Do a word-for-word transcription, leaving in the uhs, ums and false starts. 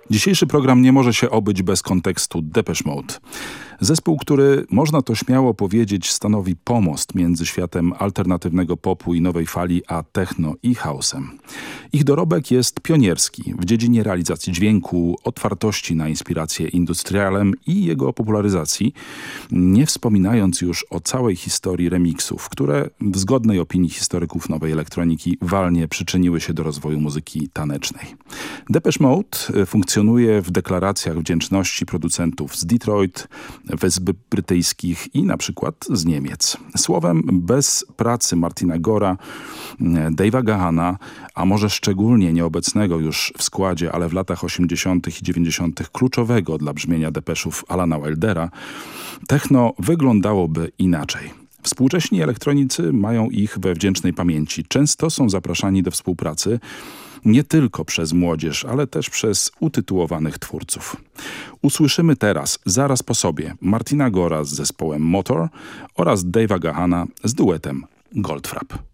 Dzisiejszy program nie może się obyć bez kontekstu Depeche Mode. Zespół, który, można to śmiało powiedzieć, stanowi pomost między światem alternatywnego popu i nowej fali, a techno i house'em. Ich dorobek jest pionierski w dziedzinie realizacji dźwięku, otwartości na inspirację industrialem i jego popularyzacji, nie wspominając już o całej historii remixów, które w zgodnej opinii historyków nowej elektroniki walnie przyczyniły się do rozwoju muzyki tanecznej. Depeche Mode funkcjonuje w deklaracjach wdzięczności producentów z Detroit, Wysp Brytyjskich i na przykład z Niemiec. Słowem, bez pracy Martina Gora, Dave'a Gahana, a może szczególnie nieobecnego już w składzie, ale w latach osiemdziesiątych i dziewięćdziesiątych kluczowego dla brzmienia Depeszów Alana Wildera, techno wyglądałoby inaczej. Współcześni elektronicy mają ich we wdzięcznej pamięci. Często są zapraszani do współpracy nie tylko przez młodzież, ale też przez utytułowanych twórców. Usłyszymy teraz, zaraz po sobie, Martina Gora z zespołem Motor oraz Dave'a Gahana z duetem Goldfrapp.